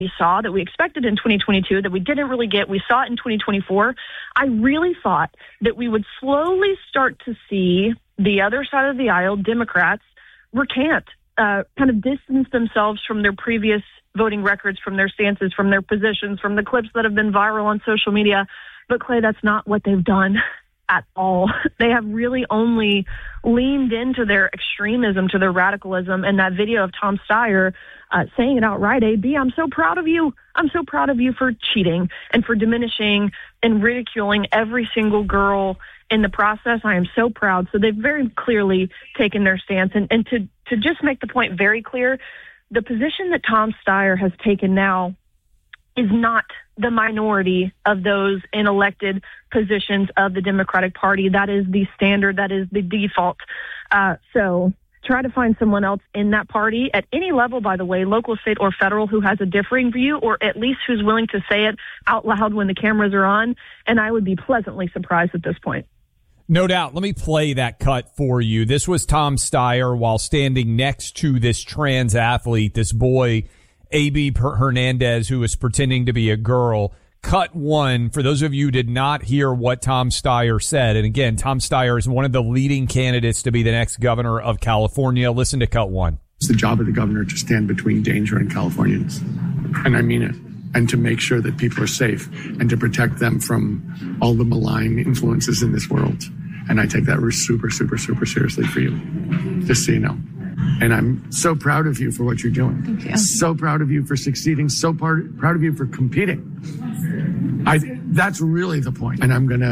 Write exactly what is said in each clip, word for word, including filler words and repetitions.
we saw, that we expected in twenty twenty-two, that we didn't really get. We saw it in twenty twenty-four. I really thought that we would slowly start to see the other side of the aisle, Democrats, recant, uh, kind of distance themselves from their previous voting records, from their stances, from their positions, from the clips that have been viral on social media. But, Clay, that's not what they've done at all. They have really only leaned into their extremism, to their radicalism. And that video of Tom Steyer uh, saying it outright, A B, I'm so proud of you. I'm so proud of you for cheating and for diminishing and ridiculing every single girl in the process. I am so proud. So they've very clearly taken their stance. And, and to, to just make the point very clear, the position that Tom Steyer has taken now is not the minority of those in elected positions of the Democratic Party. That is the standard. That is the default. Uh, so try to find someone else in that party at any level, by the way, local, state, or federal, who has a differing view, or at least who's willing to say it out loud when the cameras are on. And I would be pleasantly surprised at this point. No doubt. Let me play that cut for you. This was Tom Steyer while standing next to this trans athlete, this boy, A B Hernandez, who was pretending to be a girl. Cut one, for those of you who did not hear what Tom Steyer said. And again, Tom Steyer is one of the leading candidates to be the next governor of California. Listen to cut one. It's the job of the governor to stand between danger and Californians. And I mean it. And to make sure that people are safe and to protect them from all the malign influences in this world. And I take that super, super, super seriously for you, just so you know. And I'm so proud of you for what you're doing. Thank you. So proud of you for succeeding. So part, proud of you for competing. I, that's really the point. And I'm going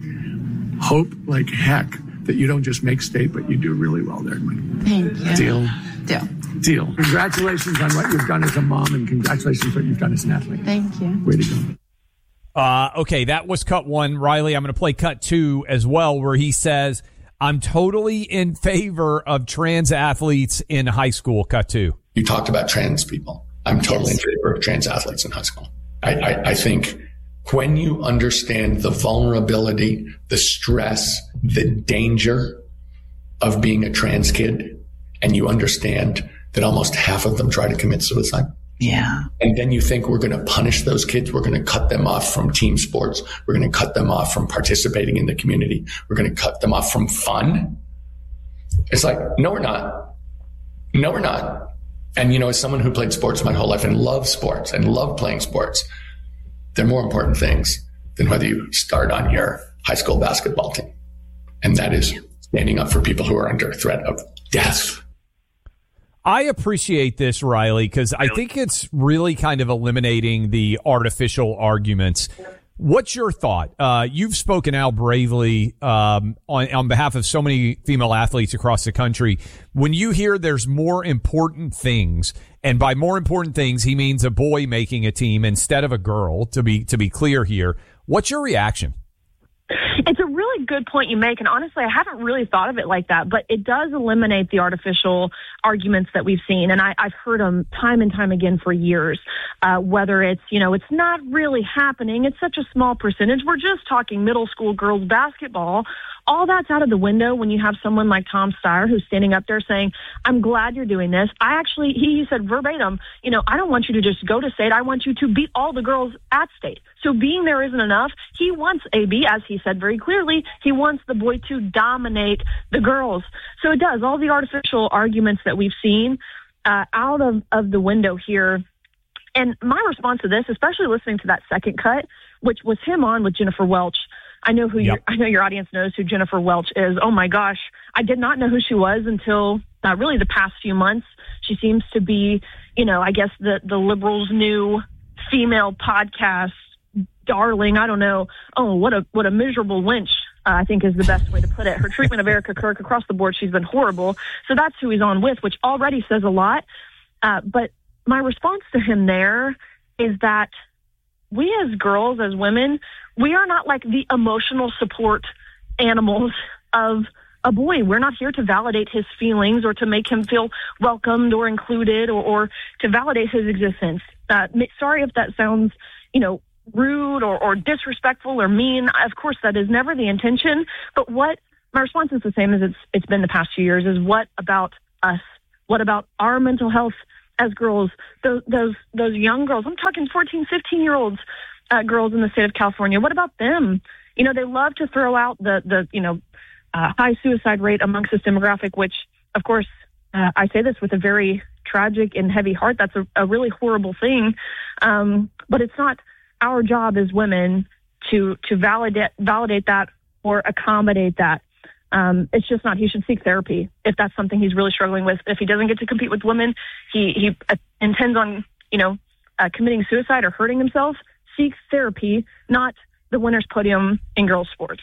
to hope like heck that you don't just make state, but you do really well there. Thank you. Deal? Deal. Deal. Congratulations on what you've done as a mom, and congratulations on what you've done as an athlete. Thank you. Way to go. Uh, okay, that was cut one. Riley, I'm going to play cut two as well, where he says, I'm totally in favor of trans athletes in high school. Cut two. You talked about trans people. I'm totally yes. in favor of trans athletes in high school. I, I, I think when you understand the vulnerability, the stress, the danger of being a trans kid, and you understand that almost half of them try to commit suicide. Yeah. And then you think we're going to punish those kids. We're going to cut them off from team sports. We're going to cut them off from participating in the community. We're going to cut them off from fun. It's like, no, we're not. No, we're not. And, you know, as someone who played sports my whole life and loved sports and loved playing sports, there are more important things than whether you start on your high school basketball team. And that is standing up for people who are under threat of death. I appreciate this, Riley, because I think it's really kind of eliminating the artificial arguments. What's your thought? Uh, you've spoken out bravely um, on, on behalf of so many female athletes across the country. When you hear there's more important things, and by more important things, he means a boy making a team instead of a girl, to be to be clear here, what's your reaction? It's a really good point you make, and honestly, I haven't really thought of it like that, but it does eliminate the artificial arguments that we've seen, and I, I've heard them time and time again for years, uh, whether it's, you know, it's not really happening, it's such a small percentage, we're just talking middle school girls basketball. All that's out of the window when you have someone like Tom Steyer who's standing up there saying, I'm glad you're doing this. I actually, he, he said verbatim, you know, I don't want you to just go to state. I want you to beat all the girls at state. So being there isn't enough. He wants A B, as he said very clearly, he wants the boy to dominate the girls. So it does. All the artificial arguments that we've seen uh, out of, of the window here. And my response to this, especially listening to that second cut, which was him on with Jennifer Welch, I know who yep. your, I know your audience knows who Jennifer Welch is. Oh my gosh. I did not know who she was until uh, really the past few months. She seems to be, you know, I guess the, the liberals' new female podcast darling. I don't know. Oh, what a, what a miserable wench, uh, I think is the best way to put it. Her treatment of Erica Kirk across the board, she's been horrible. So that's who he's on with, which already says a lot. Uh, but my response to him there is that we as girls, as women, we are not like the emotional support animals of a boy. We're not here to validate his feelings or to make him feel welcomed or included or, or to validate his existence. Uh, sorry if that sounds, you know, rude or, or disrespectful or mean. Of course, that is never the intention. But what my response is the same as it's it's been the past few years is what about us? What about our mental health as girls, those those, those young girls, I'm talking fourteen, fifteen-year-olds uh, girls in the state of California. What about them? You know, they love to throw out the, the you know, uh, high suicide rate amongst this demographic, which, of course, uh, I say this with a very tragic and heavy heart. That's a, a really horrible thing. Um, but it's not our job as women to to validate validate that or accommodate that. Um, it's just not. He should seek therapy if that's something he's really struggling with. If he doesn't get to compete with women, he, he uh, intends on, you know, uh, committing suicide or hurting himself. Seek therapy, not the winner's podium in girls' sports.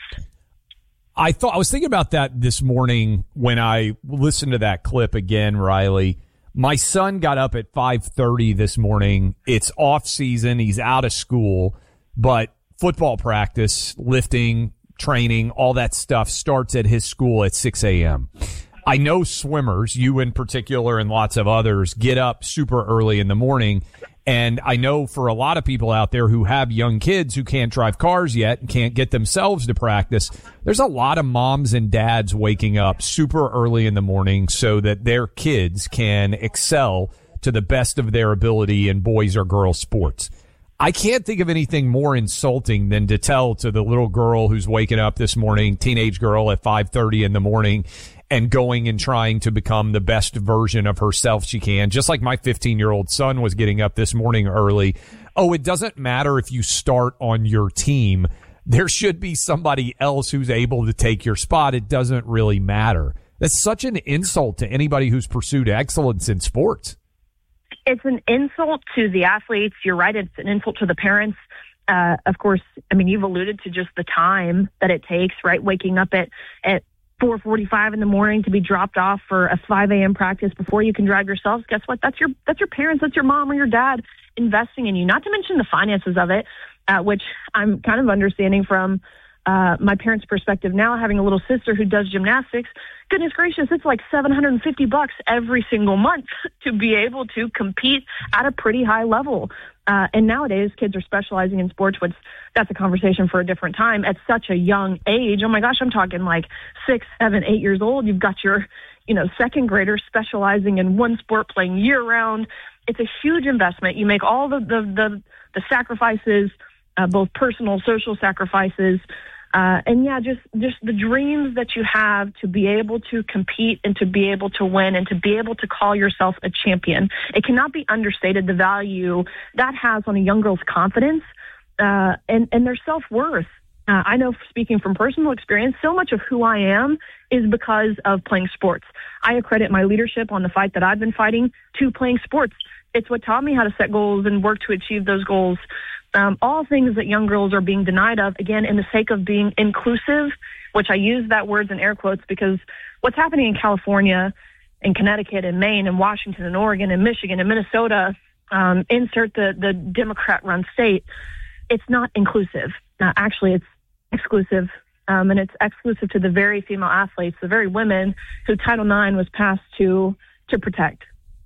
I thought I was thinking about that this morning when I listened to that clip again, Riley. My son got up at five thirty this morning. It's off season. He's out of school, but football practice, lifting, training, all that stuff starts at his school at six a.m. I know swimmers, you in particular and lots of others, get up super early in the morning. And I know for a lot of people out there who have young kids who can't drive cars yet and can't get themselves to practice, there's a lot of moms and dads waking up super early in the morning so that their kids can excel to the best of their ability in boys or girls sports. I can't think of anything more insulting than to tell to the little girl who's waking up this morning, teenage girl at five thirty in the morning, and going and trying to become the best version of herself she can, just like my fifteen-year-old son was getting up this morning early. Oh, it doesn't matter if you start on your team. There should be somebody else who's able to take your spot. It doesn't really matter. That's such an insult to anybody who's pursued excellence in sports. It's an insult to the athletes. You're right. It's an insult to the parents. Uh, of course, I mean, you've alluded to just the time that it takes, right? Waking up at, at four forty-five in the morning to be dropped off for a five a.m. practice before you can drive yourself. Guess what? That's your, that's your parents. That's your mom or your dad investing in you, not to mention the finances of it, uh, which I'm kind of understanding from uh, my parents' perspective now, having a little sister who does gymnastics. Goodness gracious, it's like seven hundred fifty bucks every single month to be able to compete at a pretty high level. Uh, and nowadays, kids are specializing in sports, which that's a conversation for a different time at such a young age. Oh my gosh, I'm talking like six, seven, eight years old. You've got your, you know, second graders specializing in one sport, playing year round. It's a huge investment. You make all the, the, the, the sacrifices, uh, both personal, social sacrifices. Uh, and yeah, just, just the dreams that you have to be able to compete and to be able to win and to be able to call yourself a champion. It cannot be understated, the value that has on a young girl's confidence, uh, and, and their self-worth. Uh, I know, speaking from personal experience, so much of who I am is because of playing sports. I accredit my leadership on the fight that I've been fighting to playing sports. It's what taught me how to set goals and work to achieve those goals. Um, all things that young girls are being denied of, again, in the sake of being inclusive, which I use that word in air quotes because what's happening in California and Connecticut and Maine and Washington and Oregon and Michigan and Minnesota, um, insert the, the Democrat-run state, it's not inclusive. Uh, actually, it's exclusive, um, and it's exclusive to the very female athletes, the very women who Title nine was passed to to protect.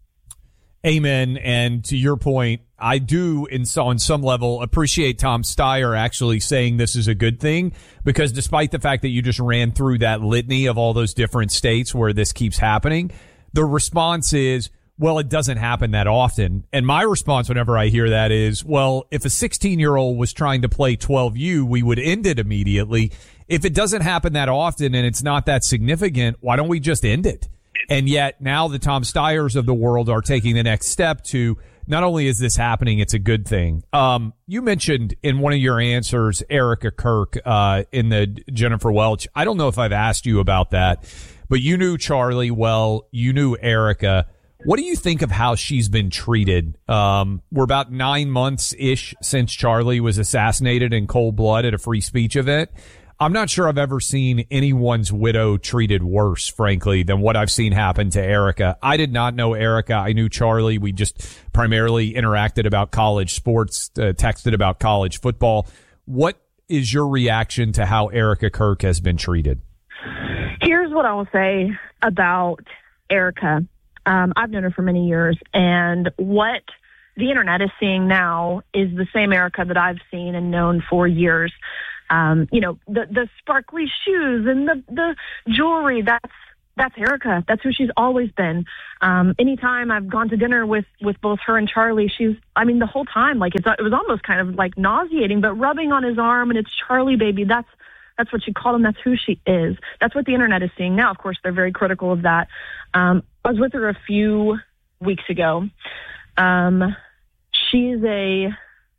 Amen. And to your point, I do, in so, on some level, appreciate Tom Steyer actually saying this is a good thing, because despite the fact that you just ran through that litany of all those different states where this keeps happening, the response is, well, it doesn't happen that often. And my response whenever I hear that is, well, if a sixteen-year-old was trying to play twelve U, we would end it immediately. If it doesn't happen that often and it's not that significant, why don't we just end it? And yet now the Tom Steyers of the world are taking the next step to not only is this happening, it's a good thing. Um, you mentioned in one of your answers, Erica Kirk, uh, in the Jennifer Welch. I don't know if I've asked you about that, but you knew Charlie well. You knew Erica. What do you think of how she's been treated? Um, we're about nine months ish since Charlie was assassinated in cold blood at a free speech event. I'm not sure I've ever seen anyone's widow treated worse, frankly, than what I've seen happen to Erica. I did not know Erica. I knew Charlie. We just primarily interacted about college sports, uh, texted about college football. What is your reaction to how Erica Kirk has been treated? Here's what I will say about Erica. Um, I've known her for many years, and what the internet is seeing now is the same Erica that I've seen and known for years. Um, you know, the, the sparkly shoes and the, the jewelry, that's That's Erica. That's who she's always been. Um, anytime I've gone to dinner with, with both her and Charlie, she's, I mean, the whole time, like, it's, it was almost kind of like nauseating, but rubbing on his arm, and it's Charlie, baby. That's, that's what she called him. That's who she is. That's what the internet is seeing now. Of course, they're very critical of that. Um, I was with her a few weeks ago. Um, she's a,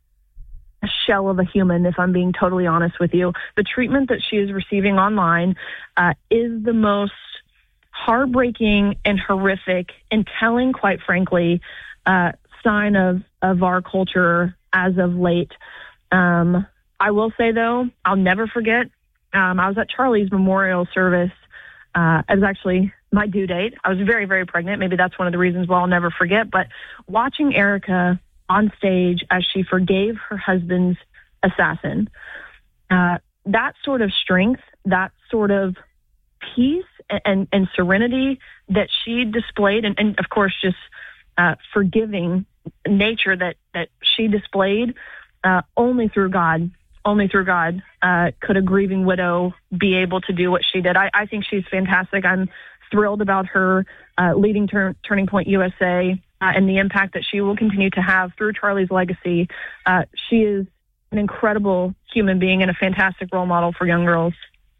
a shell of a human, if I'm being totally honest with you. The treatment that she is receiving online uh, is the most heartbreaking and horrific and telling, quite frankly, uh, sign of, of our culture as of late. Um, I will say, though, I'll never forget, um, I was at Charlie's memorial service. Uh, it was actually my due date. I was very, very pregnant. Maybe that's one of the reasons why I'll never forget. But watching Erica on stage as she forgave her husband's assassin, uh, that sort of strength, that sort of peace and, and serenity that she displayed, and, and of course, just uh, forgiving nature that, that she displayed, uh, only through God, only through God uh, could a grieving widow be able to do what she did. I, I think she's fantastic. I'm thrilled about her uh, leading tur- Turning Point U S A uh, and the impact that she will continue to have through Charlie's legacy. Uh, she is an incredible human being and a fantastic role model for young girls.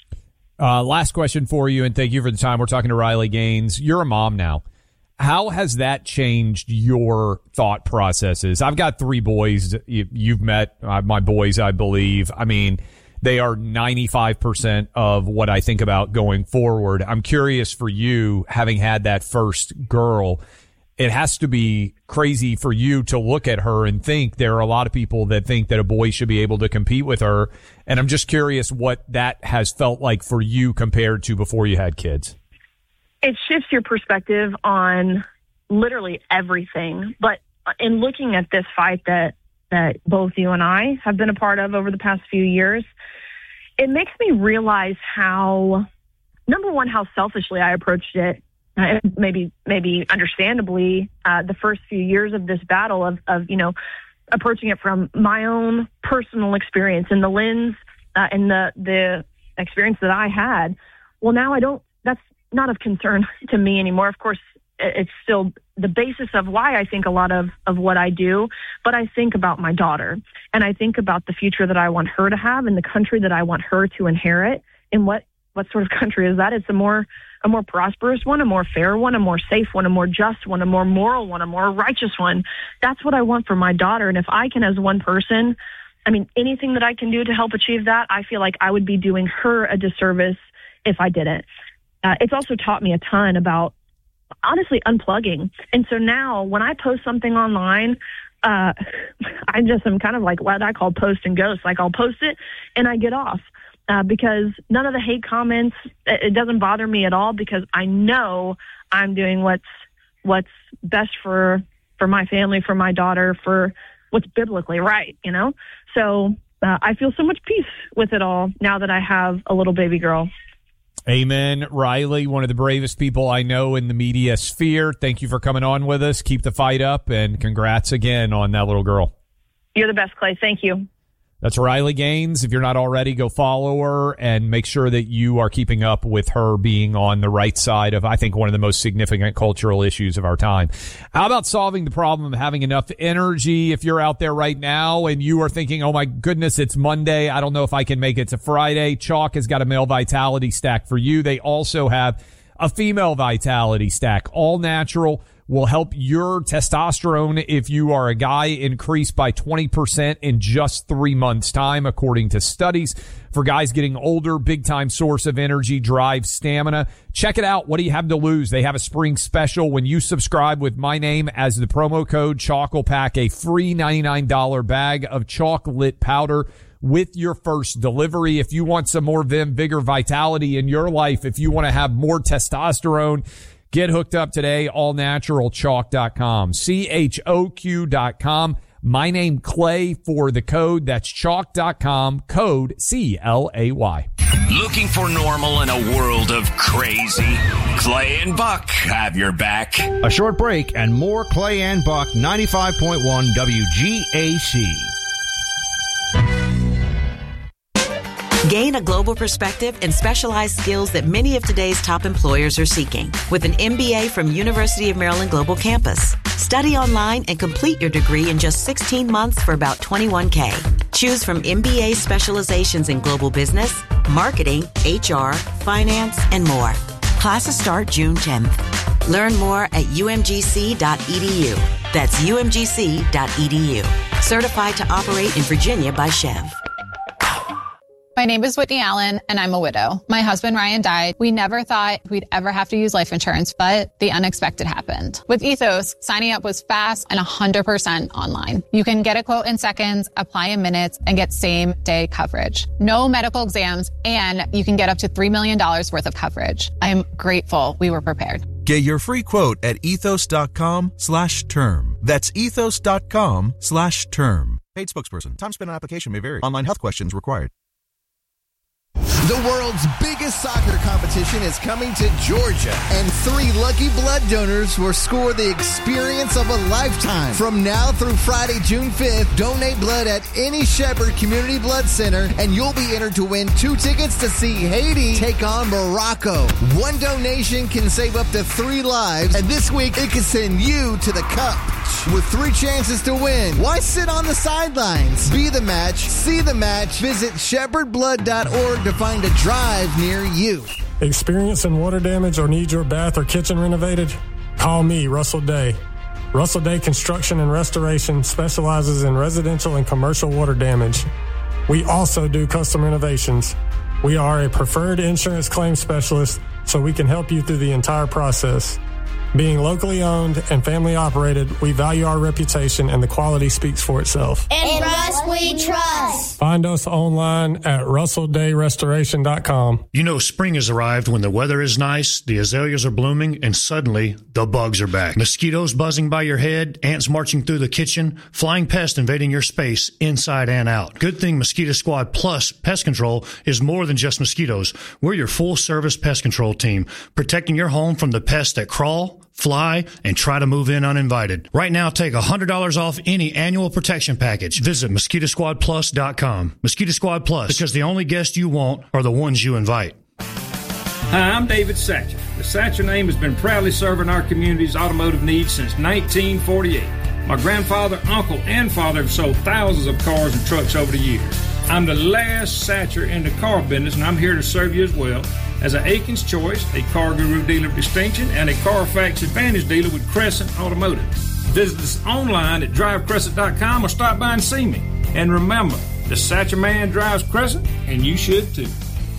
Uh, last question for you, and thank you for the time. We're talking to Riley Gaines. You're a mom now. How has that changed your thought processes? I've got three boys. You've met my boys, I believe. I mean, they are ninety-five percent of what I think about going forward. I'm curious for you, having had that first girl, it has to be crazy for you to look at her and think there are a lot of people that think that a boy should be able to compete with her. And I'm just curious what that has felt like for you compared to before you had kids. It shifts your perspective on literally everything. But in looking at this fight that, that both you and I have been a part of over the past few years, it makes me realize how, number one, how selfishly I approached it. Uh, maybe, maybe understandably, uh, the first few years of this battle of, of, you know, approaching it from my own personal experience and the lens uh, and the, the experience that I had. Well, now I don't, that's not of concern to me anymore. Of course, it's still the basis of why I think a lot of, of what I do, but I think about my daughter and I think about the future that I want her to have and the country that I want her to inherit. And what, what sort of country is that? It's a more, a more prosperous one, a more fair one, a more safe one, a more just one, a more moral one, a more righteous one. That's what I want for my daughter. And if I can, as one person, I mean, anything that I can do to help achieve that, I feel like I would be doing her a disservice if I didn't. Uh, it's also taught me a ton about, honestly, unplugging. And so now when I post something online, uh, I just am kind of like what I call post and ghost. Like I'll post it and I get off. Uh, because none of the hate comments, it doesn't bother me at all because I know I'm doing what's what's best for for my family, for my daughter, for what's biblically right, you know? So uh, I feel so much peace with it all now that I have a little baby girl. Amen. Riley, one of the bravest people I know in the media sphere. Thank you for coming on with us. Keep the fight up, and congrats again on that little girl. You're the best, Clay. Thank you. That's Riley Gaines. If you're not already, go follow her and make sure that you are keeping up with her being on the right side of, I think, one of the most significant cultural issues of our time. How about solving the problem of having enough energy? If you're out there right now and you are thinking, oh my goodness, it's Monday, I don't know if I can make it to Friday, Chalk has got a male vitality stack for you. They also have a female vitality stack, all natural. Will help your testosterone, if you are a guy, increase by twenty percent in just three months' time, according to studies. For guys getting older, big-time source of energy, drive, stamina. Check it out. What do you have to lose? They have a spring special. When you subscribe with my name as the promo code, Chalk will pack a free ninety-nine dollars bag of chocolate powder with your first delivery. If you want some more vim, vigor, vitality in your life, if you want to have more testosterone, get hooked up today, all natural chalk dot com, C H O Q dot com. My name, Clay, for the code. That's chalk dot com, code C L A Y. Looking for normal in a world of crazy? Clay and Buck have your back. A short break and more Clay and Buck, ninety-five point one W G A C. Gain a global perspective and specialized skills that many of today's top employers are seeking with an M B A from University of Maryland Global Campus. Study online and complete your degree in just sixteen months for about twenty-one thousand dollars. Choose from M B A specializations in global business, marketing, H R, finance, and more. Classes start June tenth. Learn more at u m g c dot e d u. That's u m g c dot e d u. Certified to operate in Virginia by Chev. My name is Whitney Allen, and I'm a widow. My husband, Ryan, died. We never thought we'd ever have to use life insurance, but the unexpected happened. With Ethos, signing up was fast and one hundred percent online. You can get a quote in seconds, apply in minutes, and get same-day coverage. No medical exams, and you can get up to three million dollars worth of coverage. I'm grateful we were prepared. Get your free quote at ethos.com slash term. That's ethos.com slash term. Paid spokesperson. Time spent on application may vary. Online health questions required. The world's biggest soccer competition is coming to Georgia, and three lucky blood donors will score the experience of a lifetime. From now through Friday, June fifth, donate blood at any Shepherd Community Blood Center, and you'll be entered to win two tickets to see Haiti take on Morocco. One donation can save up to three lives, and this week it can send you to the cup. With three chances to win, why sit on the sidelines? Be the match, see the match. Visit shepherd blood dot org to find a drive near you. Experiencing water damage or need your bath or kitchen renovated? Call me, Russell Day. Russell Day Construction and Restoration specializes in residential and commercial water damage. We also do custom renovations. We are a preferred insurance claim specialist, so we can help you through the entire process. Being locally owned and family operated, we value our reputation and the quality speaks for itself. And Russ we trust. Find us online at russell day restoration dot com. You know spring has arrived when the weather is nice, the azaleas are blooming, and suddenly the bugs are back. Mosquitoes buzzing by your head, ants marching through the kitchen, flying pests invading your space inside and out. Good thing Mosquito Squad Plus Pest Control is more than just mosquitoes. We're your full-service pest control team, protecting your home from the pests that crawl, fly, and try to move in uninvited. Right now, take one hundred dollars off any annual protection package. Visit mosquito squad plus dot com. Mosquito Squad Plus, because the only guests you want are the ones you invite. Hi, I'm David Satcher. The Satcher name has been proudly serving our community's automotive needs since nineteen forty-eight. My grandfather, uncle, and father have sold thousands of cars and trucks over the years. I'm the last Satcher in the car business, and I'm here to serve you as well. As an Aikens Choice, a Car Guru dealer of distinction, and a Carfax Advantage dealer with Crescent Automotive. Visit us online at drive crescent dot com or stop by and see me. And remember, the Satcher man drives Crescent, and you should too.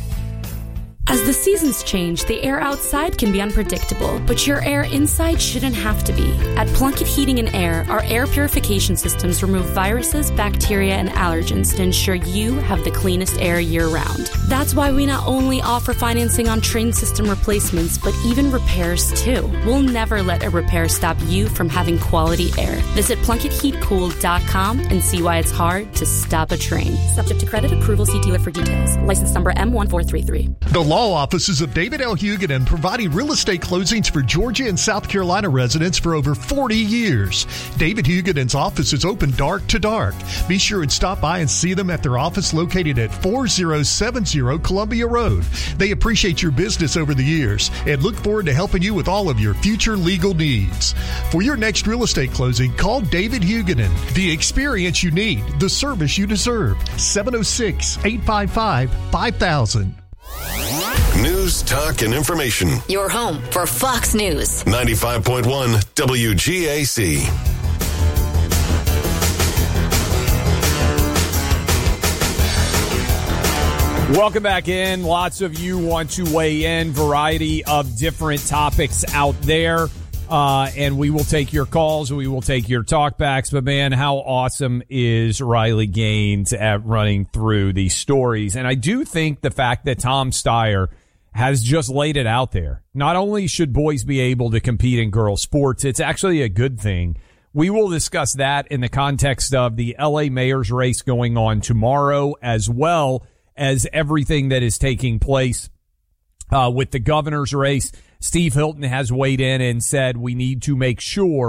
As the seasons change, the air outside can be unpredictable, but your air inside shouldn't have to be. At Plunkett Heating and Air, our air purification systems remove viruses, bacteria, and allergens to ensure you have the cleanest air year-round. That's why we not only offer financing on train system replacements, but even repairs too. We'll never let a repair stop you from having quality air. Visit plunkett heat cool dot com and see why it's hard to stop a train. Subject to credit approval, see dealer for details. License number M one four three three. The law offices of David L. Huguenin, providing real estate closings for Georgia and South Carolina residents for over forty years. David Huguenin's office is open dark to dark. Be sure and stop by and see them at their office located at four oh seven oh Columbia Road. They appreciate your business over the years and look forward to helping you with all of your future legal needs. For your next real estate closing, call David Huguenin. The experience you need, the service you deserve. seven oh six, eight five five, five thousand. News, talk, and information. Your home for Fox News. ninety-five point one W G A C. Welcome back in. Lots of you want to weigh in. Variety of different topics out there. Uh, and we will take your calls. We will take your talkbacks. But, man, how awesome is Riley Gaines at running through these stories? And I do think the fact that Tom Steyer has just laid it out there. Not only should boys be able to compete in girls' sports, it's actually a good thing. We will discuss that in the context of the L A mayor's race going on tomorrow, as well as everything that is taking place uh, with the governor's race. Steve Hilton has weighed in and said we need to make sure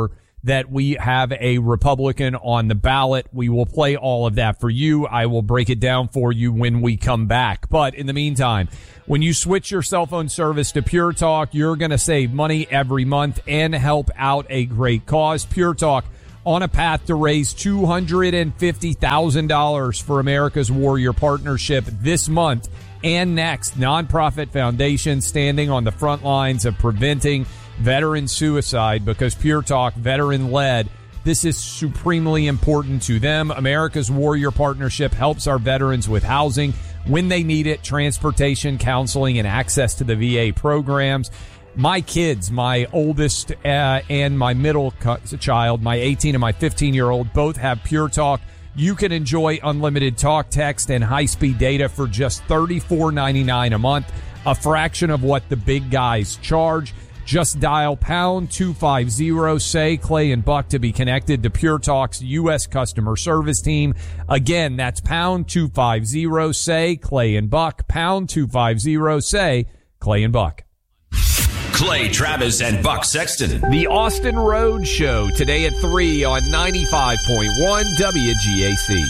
that we have a Republican on the ballot. We will play all of that for you. I will break it down for you when we come back. But in the meantime, when you switch your cell phone service to Pure Talk, you're going to save money every month and help out a great cause. Pure Talk on a path to raise two hundred fifty thousand dollars for America's Warrior Partnership this month and next. Nonprofit foundation standing on the front lines of preventing veteran suicide because Pure Talk, veteran-led, this is supremely important to them. America's Warrior Partnership helps our veterans with housing when they need it, transportation, counseling, and access to the V A programs. My kids, my oldest uh, and my middle co- child, my eighteen and my fifteen-year-old, both have Pure Talk. You can enjoy unlimited talk, text, and high-speed data for just thirty-four ninety-nine a month, a fraction of what the big guys charge. Just dial pound two fifty, say Clay and Buck to be connected to Pure Talk's U S customer service team. Again, that's pound two fifty, say Clay and Buck, pound two fifty, say Clay and Buck. Clay Travis and Buck Sexton. The Austin Road Show today at three on ninety-five point one W G A C.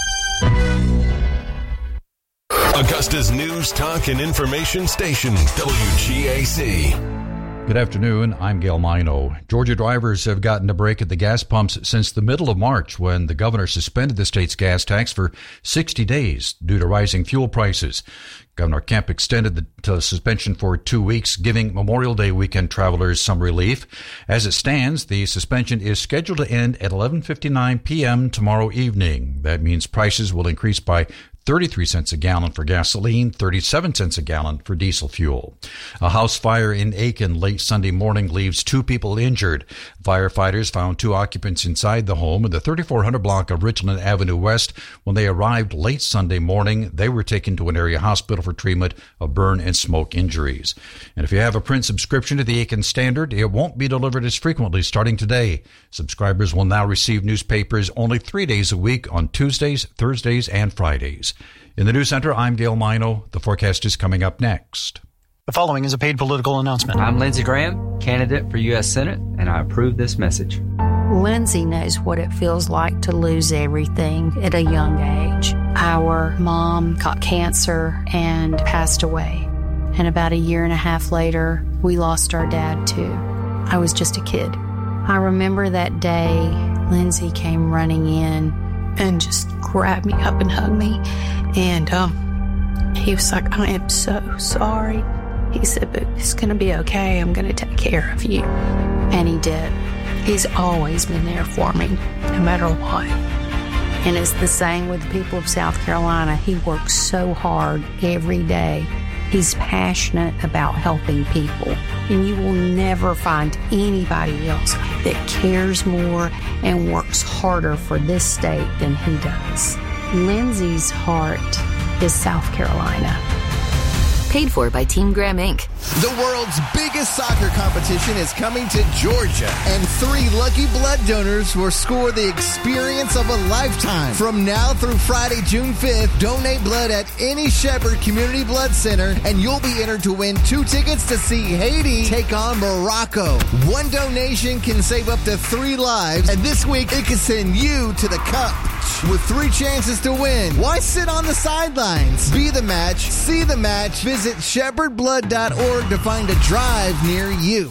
Augusta's news, talk, and information station, W G A C. Good afternoon. I'm Gail Mino. Georgia drivers have gotten a break at the gas pumps since the middle of March when the governor suspended the state's gas tax for sixty days due to rising fuel prices. Governor Kemp extended the, the suspension for two weeks, giving Memorial Day weekend travelers some relief. As it stands, the suspension is scheduled to end at eleven fifty-nine p.m. tomorrow evening. That means prices will increase by thirty-three cents a gallon for gasoline, thirty-seven cents a gallon for diesel fuel. A house fire in Aiken late Sunday morning leaves two people injured. Firefighters found two occupants inside the home in the thirty-four hundred block of Richland Avenue West. When they arrived late Sunday morning, they were taken to an area hospital for treatment of burn and smoke injuries. And if you have a print subscription to the Aiken Standard, it won't be delivered as frequently starting today. Subscribers will now receive newspapers only three days a week on Tuesdays, Thursdays, and Fridays. In the News Center, I'm Gail Mino. The forecast is coming up next. The following is a paid political announcement. I'm Lindsey Graham, candidate for U S Senate, and I approve this message. Lindsey knows what it feels like to lose everything at a young age. Our mom got cancer and passed away. And about a year and a half later, we lost our dad too. I was just a kid. I remember that day, Lindsey came running in and just grabbed me up and hugged me. And um, he was like, I am so sorry. He said, but it's going to be okay. I'm going to take care of you. And he did. He's always been there for me, no matter what. And it's the same with the people of South Carolina. He works so hard every day. He's passionate about helping people. And you will never find anybody else that cares more and works harder for this state than he does. Lindsey's heart is South Carolina. Paid for by Team Graham, Incorporated. The world's biggest soccer competition is coming to Georgia, and three lucky blood donors will score the experience of a lifetime. From now through Friday, June fifth, donate blood at any Shepherd Community Blood Center, and you'll be entered to win two tickets to see Haiti take on Morocco. One donation can save up to three lives, and this week it can send you to the cup. With three chances to win, why sit on the sidelines? Be the match, see the match. Visit shepherd blood dot org to find a drive near you.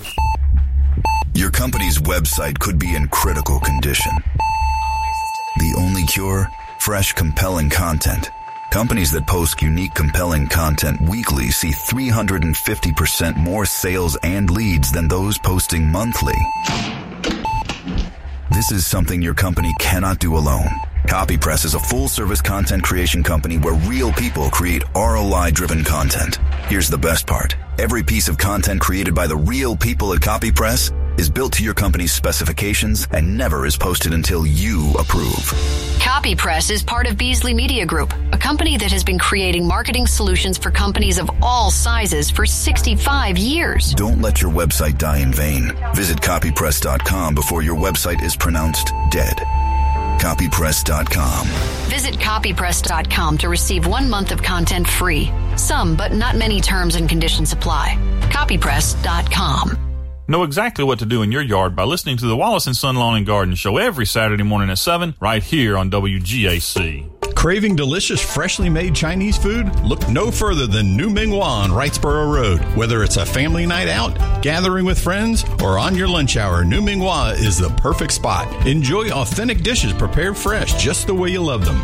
Your company's website could be in critical condition. The only cure? Fresh, compelling content. Companies that post unique, compelling content weekly see three hundred fifty percent more sales and leads than those posting monthly. This is something your company cannot do alone. CopyPress is a full-service content creation company where real people create R O I-driven content. Here's the best part. Every piece of content created by the real people at CopyPress is built to your company's specifications and never is posted until you approve. CopyPress is part of Beasley Media Group, a company that has been creating marketing solutions for companies of all sizes for sixty-five years. Don't let your website die in vain. Visit copypress dot com before your website is pronounced dead. copypress dot com. Visit copypress dot com to receive one month of content free. Some, but not many terms and conditions apply. copypress dot com. Know exactly what to do in your yard by listening to the Wallace and Son Lawn and Garden Show every Saturday morning at seven, right here on W G A C. Craving delicious, freshly made Chinese food? Look no further than New Ming Hua on Wrightsboro Road. Whether it's a family night out, gathering with friends, or on your lunch hour, New Ming Hua is the perfect spot. Enjoy authentic dishes prepared fresh just the way you love them.